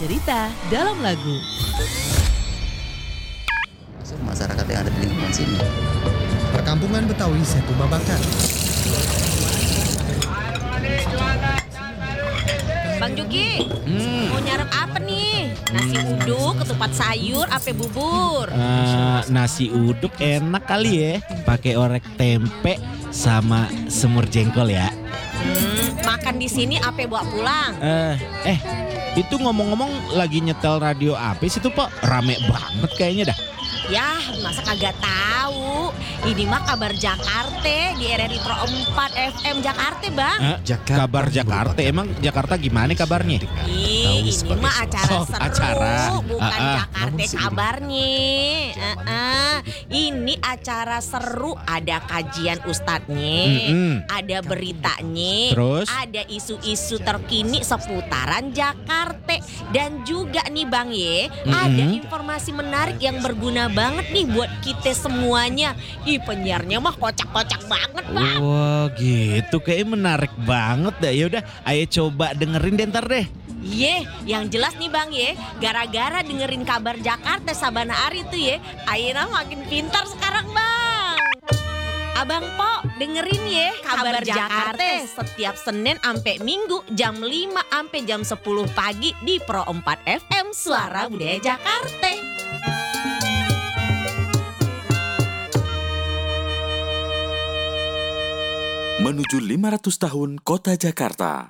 cerita dalam lagu. Masyarakat yang ada di lingkungan sini. Perkampungan Betawi Setu Babakan. Bang Juki, mau nyarap apa nih? Nasi uduk, ketupat sayur, apa bubur? Nasi uduk enak kali ya, pakai orek tempe sama semur jengkol ya. Makan di sini apa bawa pulang? Itu ngomong-ngomong lagi nyetel radio apa sih tuh Pak? Rame banget kayaknya dah. Yah, masa kagak tahu? Ini mah kabar Jakarta di RRI Pro 4 FM Jakarta, Bang. Kabar Jakarta, emang Jakarta gimana kabarnya? Ini mah acara seru, acara. bukan Jakarta kabarnya. Ini acara seru, ada kajian ustadznya, ada beritanya, Terus? ada isu-isu terkini seputaran Jakarta, dan juga nih Bang ada informasi menarik yang berguna banget nih buat kita semuanya. Penyiarnya mah kocak-kocak banget, Bang. Wah gitu, kayaknya menarik banget dah. Yaudah, ayo coba dengerin deh ntar deh. Yang jelas nih Bang gara-gara dengerin kabar Jakarta sabana hari tuh Ayeuna makin pintar sekarang Bang. Abang Po dengerin kabar Jakarta setiap Senin sampai Minggu jam 5 sampai jam 10 pagi di Pro 4 FM Suara Budaya Jakarta. Menuju 500 tahun Kota Jakarta.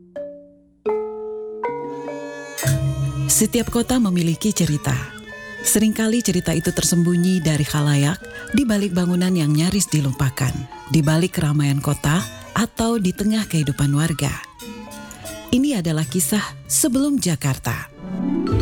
Setiap kota memiliki cerita. Seringkali cerita itu tersembunyi dari khalayak, di balik bangunan yang nyaris dilupakan, di balik keramaian kota, atau di tengah kehidupan warga. Ini adalah kisah sebelum Jakarta.